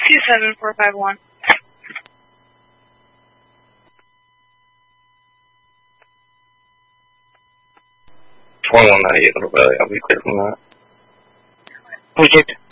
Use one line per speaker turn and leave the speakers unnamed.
27451.
2198 Little Valley, I'll be clear from that.
Project